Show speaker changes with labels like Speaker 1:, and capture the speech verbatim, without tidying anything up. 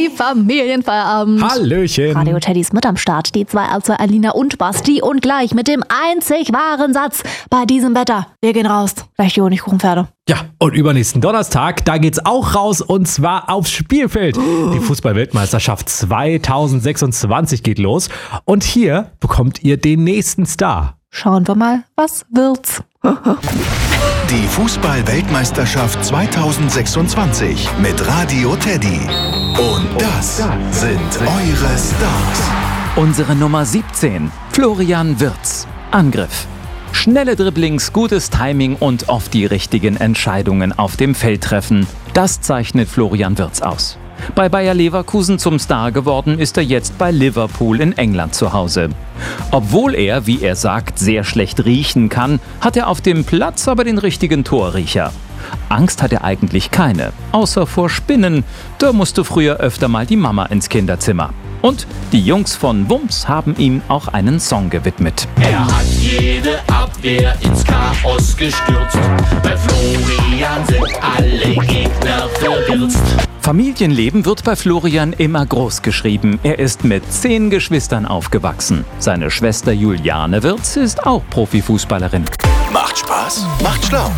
Speaker 1: Teddy, Familienfeierabend.
Speaker 2: Hallöchen.
Speaker 1: Radio Teddy ist mit am Start. Die zwei, also Alina und Basti. Und gleich mit dem einzig wahren Satz. Bei diesem Wetter, wir gehen raus. Gleich die Honigkuchenpferde.
Speaker 2: Ja, und übernächsten Donnerstag, da geht's auch raus und zwar aufs Spielfeld. Die Fußball-Weltmeisterschaft zweitausendsechsundzwanzig geht los und hier bekommt ihr den nächsten Star.
Speaker 1: Schauen wir mal, was wird's?
Speaker 3: Die Fußball-Weltmeisterschaft zweitausendsechsundzwanzig mit Radio Teddy. Und das sind eure Stars.
Speaker 4: Unsere Nummer siebzehn, Florian Wirtz. Angriff. Schnelle Dribblings, gutes Timing und oft die richtigen Entscheidungen auf dem Feld treffen. Das zeichnet Florian Wirtz aus. Bei Bayer Leverkusen zum Star geworden ist er jetzt bei Liverpool in England zu Hause. Obwohl er, wie er sagt, sehr schlecht riechen kann, hat er auf dem Platz aber den richtigen Torriecher. Angst hat er eigentlich keine, außer vor Spinnen. Da musste früher öfter mal die Mama ins Kinderzimmer. Und die Jungs von Wumms haben ihm auch einen Song gewidmet.
Speaker 5: Er hat jede Abwehr ins Chaos gestürzt. Bei Florian sind alle Gegner verwirrt.
Speaker 4: Familienleben wird bei Florian immer groß geschrieben. Er ist mit zehn Geschwistern aufgewachsen. Seine Schwester Juliane Wirtz ist auch Profifußballerin.
Speaker 3: Macht Spaß, macht schlau.